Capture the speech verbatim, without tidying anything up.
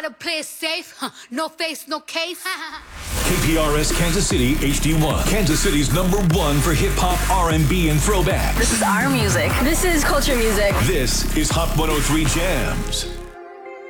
gotta play it safe. Huh. No face, no case. K P R S Kansas City H D one. Kansas City's number one for hip hop, R and B, and throwback. This is our music. This is culture music. This is Hot one oh three Jams.